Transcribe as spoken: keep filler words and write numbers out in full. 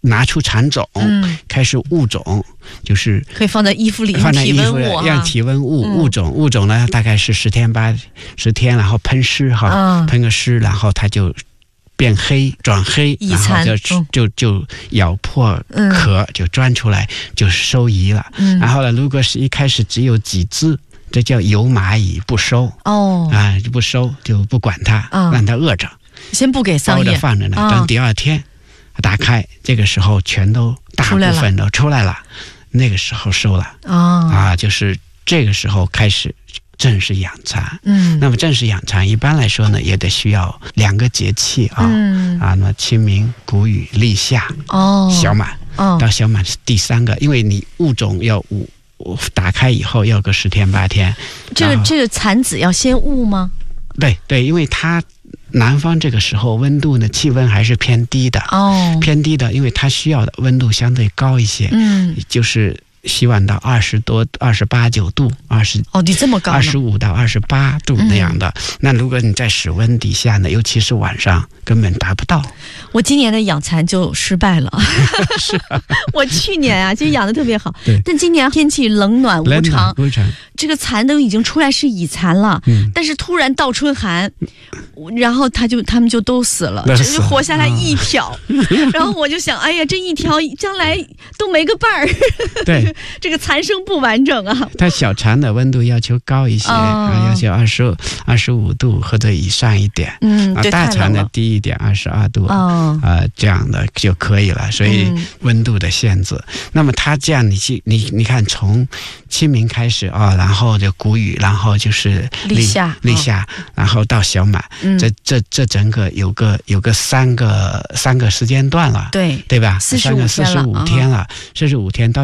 拿出蚕种， 嗯， 开始物种，就是可以放在衣服里， 放在衣服体温物让体温物、 嗯、 物种物种呢，大概是十天八十天，然后喷湿哈， 嗯、 喷个湿，然后它就变黑转黑，然后就、嗯、就就咬破壳、嗯、就钻出来，就收移了。 嗯、 然后呢，如果是一开始只有几只，这叫有蚂蚁不收哦啊，就不收就不管它，嗯、让它饿着， 先不给桑叶， 包着放着呢，等第二天。打开，这个时候全都大部分都出来了，来了那个时候收了、 哦、 啊，就是这个时候开始正式养蚕。 嗯， 那么正式养蚕一般来说呢，也得需要两个节气啊， 嗯、 啊，那清明、谷雨、立夏， 哦， 小满， 哦， 到小满是第三个，因为你物种要五打开以后要个十天八天。 这个这个蚕子要先焐吗？ 对对，因为它。南方这个时候温度呢，气温还是偏低的哦， 偏低的，因为它需要的温度相对高一些， 嗯， 就是希望到二十多、二十八九度，二十哦，你这么高， 二十五到二十八度那样的、嗯。那如果你在室温底下呢，尤其是晚上，根本达不到。 我今年的养蚕就失败了， 是、啊， 我去年啊，其实养的特别好， 对， 但今年天气冷暖无常， 无常，这个蚕都已经出来是蚁蚕了， 嗯， 但是突然倒春寒，然后它就它们就都死了，只是活下来一条，嗯、然后我就想，哎呀，这一条将来都没个伴儿， 对， 这个蚕生不完整啊。 它小蚕的温度要求高一些，哦、要求二十二十五度或者以上一点， 嗯，对， 大蚕的低一点，二十二度， 哦， 呃，这样的就可以了。所以温度的限制，嗯、那么它这样，你去你你看，从清明开始啊、哦，然后就谷雨，然后就是立夏， 立夏，哦、然后到小满， 嗯、 这这这整个有个有个三个三个时间段了， 对对吧？ 四十五天了， 四十五天了，四十五天到。